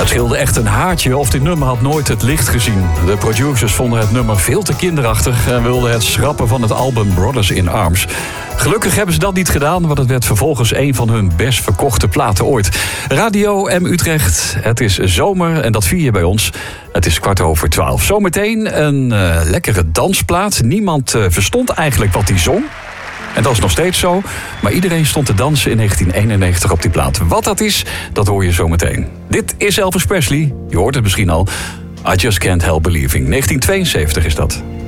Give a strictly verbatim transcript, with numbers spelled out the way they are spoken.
Het scheelde echt een haartje of dit nummer had nooit het licht gezien. De producers vonden het nummer veel te kinderachtig en wilden het schrappen van het album Brothers in Arms. Gelukkig hebben ze dat niet gedaan, want het werd vervolgens een van hun best verkochte platen ooit. Radio M Utrecht, het is zomer en dat vier je bij ons. Het is kwart over twaalf. Zometeen een uh, lekkere dansplaat. Niemand uh, verstond eigenlijk wat hij zong. En dat is nog steeds zo. Maar iedereen stond te dansen in negentien eenennegentig op die plaat. Wat dat is, dat hoor je zometeen. Dit is Elvis Presley. Je hoort het misschien al. I Just Can't Help Believing. negentien tweeënzeventig is dat.